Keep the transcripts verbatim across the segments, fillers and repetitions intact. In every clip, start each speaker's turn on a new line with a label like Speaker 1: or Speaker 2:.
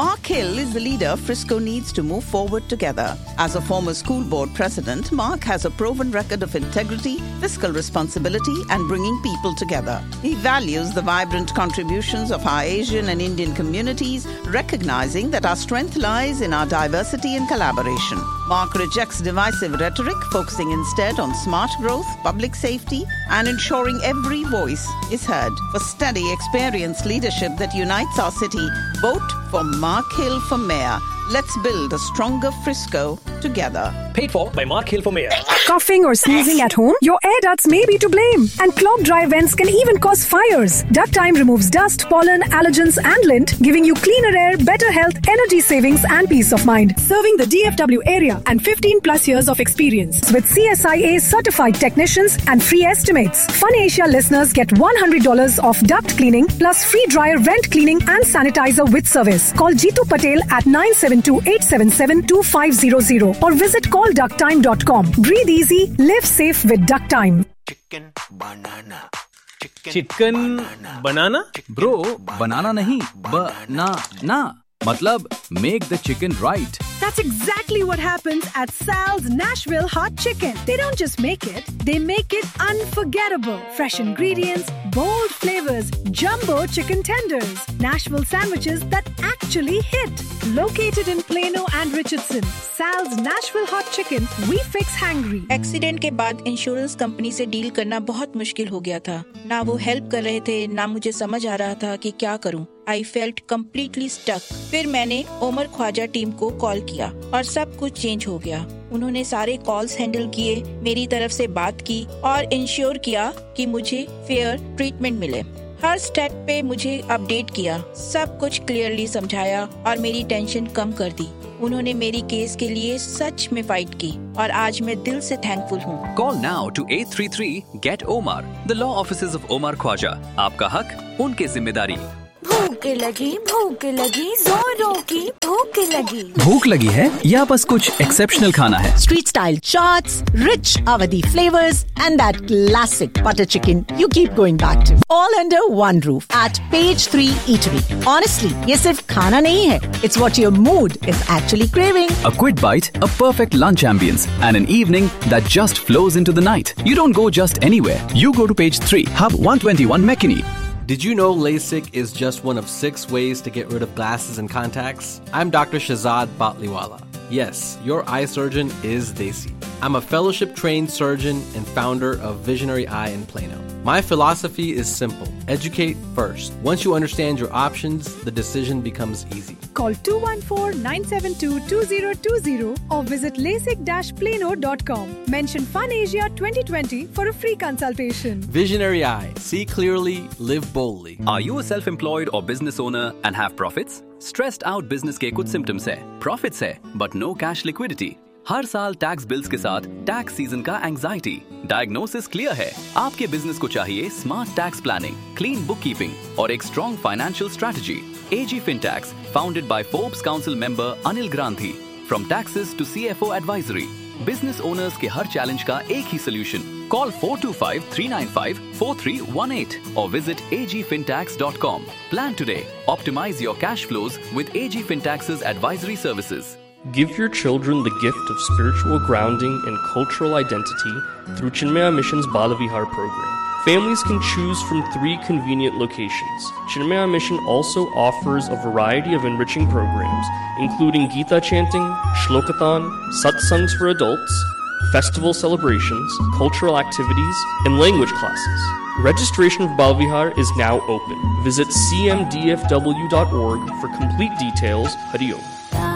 Speaker 1: Mark Hill is the leader Frisco needs to move forward together. As a former school board president, Mark has a proven record of integrity, fiscal responsibility, and bringing people together. He values the vibrant contributions of our Asian and Indian communities, recognizing that our strength lies in our diversity and collaboration. Mark rejects divisive rhetoric, focusing instead on smart growth, public safety, and ensuring every voice is heard. For steady, experienced leadership that unites our city, vote for Mark Hill for mayor. Let's build a stronger Frisco together.
Speaker 2: Paid for by Mark Hill for mayor.
Speaker 3: Coughing or sneezing at home? Your air ducts may be to blame. And clogged dry vents can even cause fires. Duct Time removes dust, pollen, allergens and lint, giving you cleaner air, better health, energy savings and peace of mind. Serving the D F W area and fifteen plus years of experience. With C S I A certified technicians and free estimates. Fun Asia listeners get one hundred dollars off duct cleaning plus free dryer vent cleaning and sanitizer with service. Call Jeetu Patel at nine seven two, eight seven seven, two five zero zero or visit call duct time dot com. Breathe easy, live safe with Duct Time.
Speaker 4: Chicken banana.
Speaker 2: Chicken banana?
Speaker 5: Bro, banana nahi, ba-na-na. Matlab, make the chicken right.
Speaker 3: That's exactly what happens at Sal's Nashville Hot Chicken. They don't just make it, they make it unforgettable. Fresh ingredients, bold flavors, jumbo chicken tenders, Nashville sandwiches that actually hit. Located in Plano and Richardson, Sal's Nashville Hot Chicken, we fix hangry.
Speaker 6: Accident के बाद insurance company से deal करना बहुत मुश्किल हो गया था। ना वो हेल्प कर रहे थे, ना मुझे समझ आ रहा था कि क्या करूं। I felt completely stuck. फिर मैंने ओमर ख्वाजा टीम को कॉल किया और सब कुछ चेंज हो गया। उन्होंने सारे कॉल्स हैंडल किए, मेरी तरफ से बात की और इंश्योर किया कि मुझे फेयर ट्रीटमेंट मिले। हर स्टेप पे मुझे अपडेट किया, सब कुछ क्लियरली समझाया और मेरी टेंशन कम कर दी। उन्होंने मेरी केस के लिए सच में फाइट की और आज मैं दिल से थैंकफुल हूँ।
Speaker 7: Call now to eight three three get Omar. The law offices of Omar Khwaja. आपका हक, उनकी जिम्मेदारी।
Speaker 8: भूख लगी भूख लगी जोरों की भूख लगी।
Speaker 5: भूख लगी है या बस कुछ एक्सेप्शनल खाना है?
Speaker 9: Street style chaats, rich Awadhi flavors and that classic butter chicken you keep going back to. All under one roof at Page three Eatery. Honestly, ये सिर्फ खाना नहीं है. It's what your mood is actually craving.
Speaker 5: A quick bite, a perfect lunch ambience, and an evening that just flows into the night. You don't go just anywhere. You go to Page three, Hub one twenty-one Mechany.
Speaker 10: Did you know LASIK is just one of six ways to get rid of glasses and contacts? I'm Doctor Shahzad Batliwala. Yes, your eye surgeon is Desi. I'm a fellowship-trained surgeon and founder of Visionary Eye in Plano. My philosophy is simple. Educate first. Once you understand your options, the decision becomes easy.
Speaker 3: Call two one four, nine seven two, two zero two zero or visit lasik dash plano dot com. Mention Fun Asia twenty twenty for a free consultation.
Speaker 10: Visionary Eye. See clearly, live boldly.
Speaker 7: Are you a self-employed or business owner and have profits? Stressed out business के कुछ symptoms है, profits है, but no cash liquidity. हर साल tax bills के साथ tax season का anxiety. Diagnosis clear है, आपके बिजनेस को चाहिए smart tax planning, clean book keeping और एक strong financial strategy. A G FinTax, founded by Forbes Council member Anil Grandhi, from taxes to C F O advisory. Business owners के हर challenge का एक ही solution. Call four two five, three nine five, four three one eight or visit a g fintax dot com. Plan today. Optimize your cash flows with A G FinTax's advisory services.
Speaker 11: Give your children the gift of spiritual grounding and cultural identity through Chinmaya Mission's Balavihar program. Families can choose from three convenient locations. Chinmaya Mission also offers a variety of enriching programs, including Gita chanting, Shlokathon, satsangs for adults, festival celebrations, cultural activities, and language classes. Registration for Balavihar is now open. Visit c m d f w dot org for complete details. Hari Om.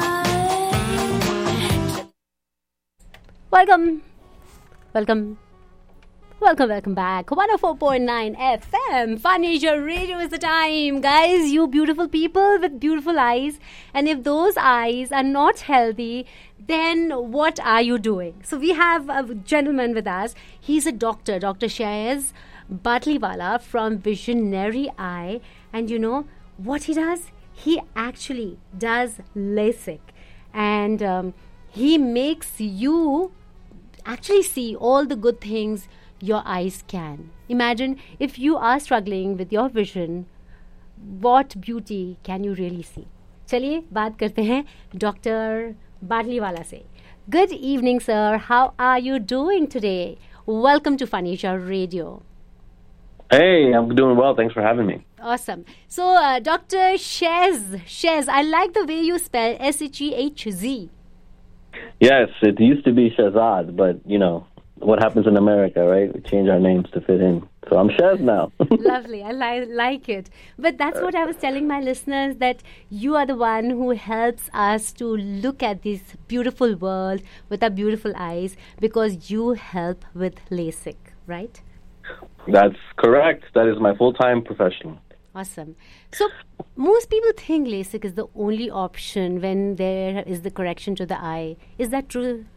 Speaker 12: Welcome, welcome, welcome, welcome back. one oh four point nine F M. Fun Asia Radio is the time. Guys, you beautiful people with beautiful eyes. And if those eyes are not healthy, then what are you doing? So we have a gentleman with us. He's a doctor, Doctor Shahzad Batliwala from Visionary Eye. And you know what he does? He actually does LASIK. And um, he makes you actually see all the good things your eyes can. Imagine if you are struggling with your vision, what beauty can you really see? चलिए बात करते हैं doctor Batliwala से. Good evening, sir. How are you doing today? Welcome to Phanesia Radio.
Speaker 13: Hey, I'm doing well. Thanks for having me.
Speaker 12: Awesome. So, uh, Doctor Shez, Shez, I like the way you spell S H E H Z.
Speaker 13: Yes, it used to be Shahzad, but, you know, what happens in America, right? We change our names to fit in. So I'm Shez now.
Speaker 12: Lovely. I li- like it. But that's what I was telling my listeners, that you are the one who helps us to look at this beautiful world with our beautiful eyes, because you help with LASIK, right?
Speaker 13: That's correct. That is my full-time profession.
Speaker 12: Awesome. So most people think LASIK is the only option when there is the correction to the eye. Is that true?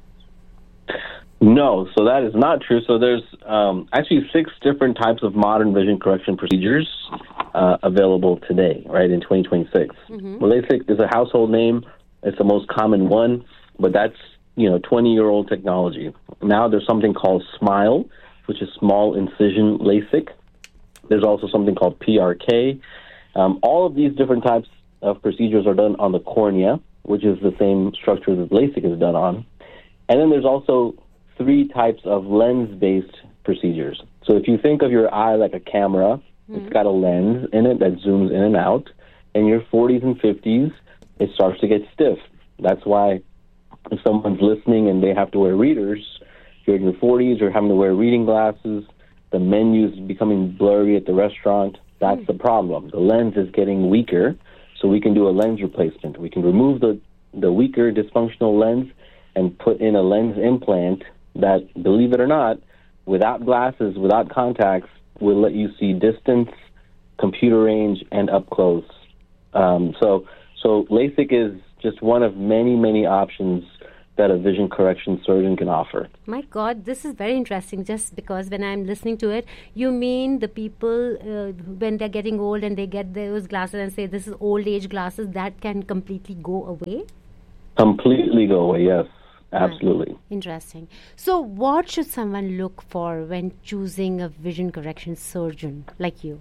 Speaker 13: No, so that is not true. So there's um, actually six different types of modern vision correction procedures uh, available today, right, in twenty twenty-six. Mm-hmm. Well, LASIK is a household name. It's the most common one, but that's, you know, twenty-year-old technology. Now there's something called SMILE, which is small incision LASIK. There's also something called P R K. Um, all of these different types of procedures are done on the cornea, which is the same structure that LASIK is done on. And then there's also three types of lens-based procedures. So if you think of your eye like a camera, mm-hmm. it's got a lens in it that zooms in and out. In your forties and fifties, it starts to get stiff. That's why if someone's listening and they have to wear readers, if you're in your forties, you're having to wear reading glasses, the menu's becoming blurry at the restaurant, that's mm-hmm. the problem. The lens is getting weaker, so we can do a lens replacement. We can remove the, the weaker, dysfunctional lens and put in a lens implant that, believe it or not, without glasses, without contacts, will let you see distance, computer range, and up close. Um, so, so LASIK is just one of many, many options that a vision correction surgeon can offer.
Speaker 12: My God, this is very interesting, just because when I'm listening to it, you mean the people, uh, when they're getting old and they get those glasses and say this is old age glasses, that can completely go away?
Speaker 13: Completely go away, yes. Absolutely.
Speaker 12: Ah, interesting. So what should someone look for when choosing a vision correction surgeon like you?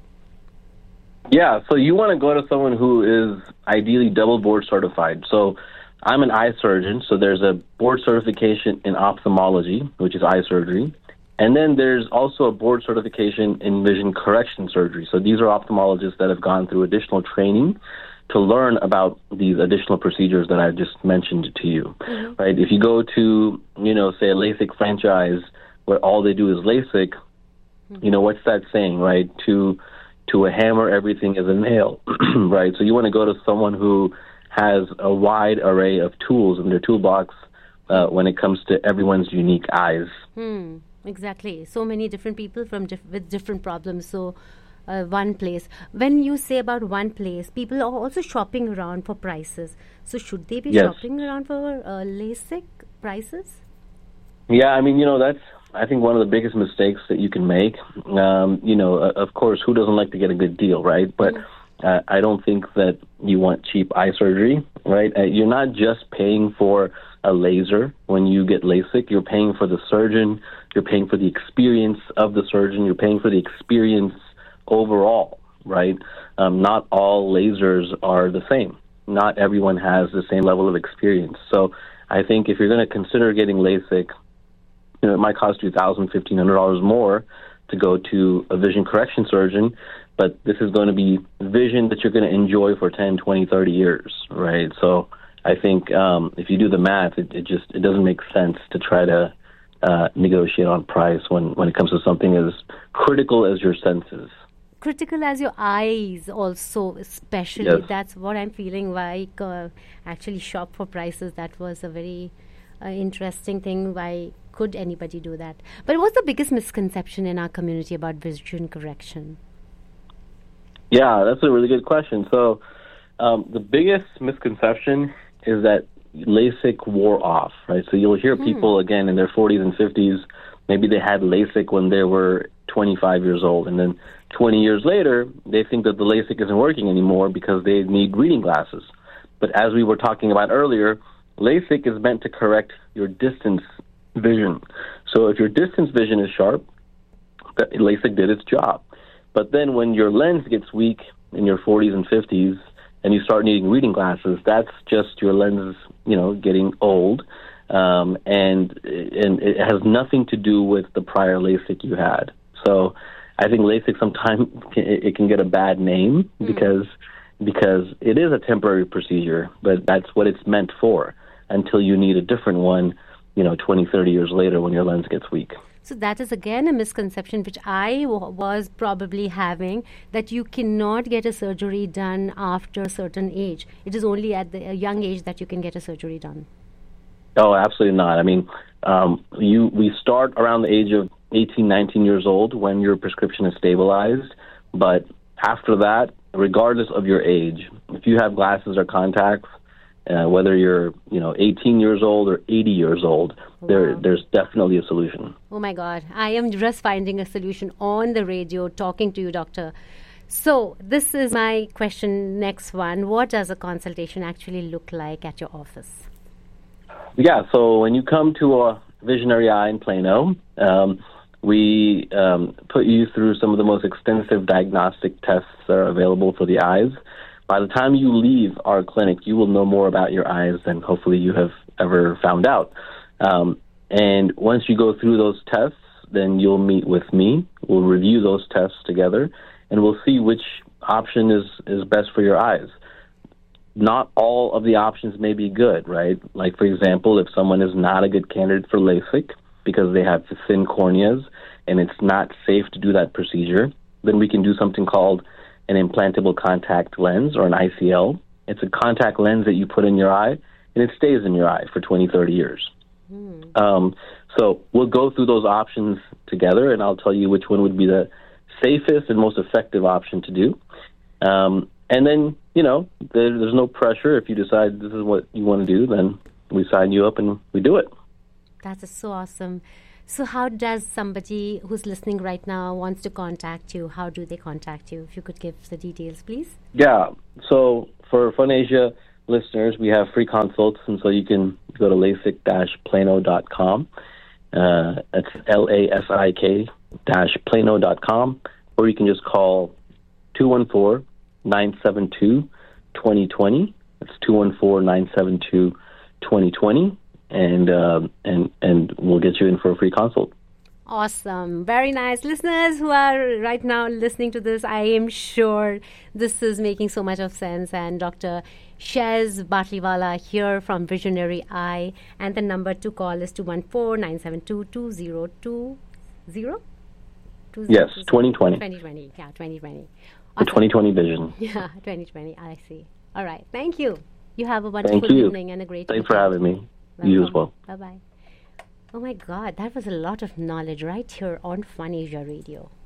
Speaker 13: Yeah, so you want to go to someone who is ideally double board certified. So I'm an eye surgeon, so there's a board certification in ophthalmology, which is eye surgery. And then there's also a board certification in vision correction surgery. So these are ophthalmologists that have gone through additional training to learn about these additional procedures that I just mentioned to you, mm-hmm. right? If you go to, you know, say a LASIK franchise where all they do is LASIK, mm-hmm. you know, what's that saying, right? To to a hammer, everything is a nail, right? So you want to go to someone who has a wide array of tools in their toolbox uh, when it comes to everyone's unique eyes.
Speaker 12: Hmm, exactly. So many different people from dif- with different problems. So Uh, one place. When you say about one place, people are also shopping around for prices. So should they be
Speaker 13: yes.
Speaker 12: shopping around for uh, LASIK prices?
Speaker 13: Yeah, I mean, you know, that's, I think, one of the biggest mistakes that you can make. Um, you know, uh, of course, who doesn't like to get a good deal, right? But mm-hmm. uh, I don't think that you want cheap eye surgery, right? Uh, you're not just paying for a laser when you get LASIK. You're paying for the surgeon. You're paying for the experience of the surgeon. You're paying for the experience overall, right? Um, not all lasers are the same. Not everyone has the same level of experience. So I think if you're going to consider getting LASIK, you know, it might cost you one thousand dollars, fifteen hundred dollars more to go to a vision correction surgeon, but this is going to be vision that you're going to enjoy for ten, twenty, thirty years, right? So I think um, if you do the math, it, it just it doesn't make sense to try to uh, negotiate on price when, when it comes to something as critical as your senses.
Speaker 12: Critical as your eyes also, especially.
Speaker 13: Yes.
Speaker 12: That's what I'm feeling, why uh, actually shop for prices. That was a very uh, interesting thing. Why could anybody do that? But what's the biggest misconception in our community about vision correction?
Speaker 13: Yeah, that's a really good question. So um, the biggest misconception is that LASIK wore off, right? So you'll hear hmm. people, again, in their forties and fifties, maybe they had LASIK when they were twenty-five years old, and then twenty years later, they think that the LASIK isn't working anymore because they need reading glasses. But as we were talking about earlier, LASIK is meant to correct your distance vision. So if your distance vision is sharp, LASIK did its job. But then when your lens gets weak in your forties and fifties, and you start needing reading glasses, that's just your lenses, you know, getting old. Um, and and it has nothing to do with the prior LASIK you had. So I think LASIK sometimes it can get a bad name mm. because because it is a temporary procedure, but that's what it's meant for until you need a different one, you know, twenty, thirty years later when your lens gets weak.
Speaker 12: So that is again a misconception which I w- was probably having, that you cannot get a surgery done after a certain age. It is only at the, a young age that you can get a surgery done.
Speaker 13: Oh, absolutely not. I mean, um, you we start around the age of eighteen, nineteen years old when your prescription is stabilized. But after that, regardless of your age, if you have glasses or contacts, uh, whether you're you know eighteen years old or eighty years old, wow. there there's definitely a solution.
Speaker 12: Oh my God, I am just finding a solution on the radio, talking to you, doctor. So this is my question. Next one: what does a consultation actually look like at your office?
Speaker 13: Yeah, so when you come to a Visionary Eye in Plano, um, we um, put you through some of the most extensive diagnostic tests that are available for the eyes. By the time you leave our clinic, you will know more about your eyes than hopefully you have ever found out. Um, and once you go through those tests, then you'll meet with me. We'll review those tests together, and we'll see which option is, is best for your eyes. Not all of the options may be good, right? Like, for example, if someone is not a good candidate for LASIK because they have thin corneas and it's not safe to do that procedure, then we can do something called an implantable contact lens, or an I C L. It's a contact lens that you put in your eye, and it stays in your eye for twenty, thirty years. Mm. Um, so we'll go through those options together, and I'll tell you which one would be the safest and most effective option to do. Um, and then, you know, there, there's no pressure. If you decide this is what you want to do, then we sign you up and we do it.
Speaker 12: That's so awesome. So how does somebody who's listening right now wants to contact you, how do they contact you? If you could give the details, please.
Speaker 13: Yeah. So for Fun Asia listeners, we have free consults, and so you can go to lasik dash plano dot com. Uh, that's L A S I K dash plano dot com, or you can just call two one four, nine seven two, two zero two zero. That's two one four, nine seven two, two zero two zero, and uh, and and we'll get you in for a free consult.
Speaker 12: Awesome. Very nice. Listeners who are right now listening to this, I am sure this is making so much of sense. And Doctor Shez Batliwala here from Visionary Eye. And the number to call is two one four, nine seven two, two zero two zero?
Speaker 13: Yes, twenty twenty.
Speaker 12: twenty twenty, yeah, twenty twenty.
Speaker 13: Awesome. The twenty twenty vision.
Speaker 12: Yeah, twenty twenty, I see. All right. Thank you. You have a wonderful
Speaker 13: Thank you.
Speaker 12: evening and a great
Speaker 13: Thanks
Speaker 12: weekend.
Speaker 13: for having me. Welcome. You as well.
Speaker 12: Bye-bye. Oh my God, that was a lot of knowledge right here on Fun Asia Radio.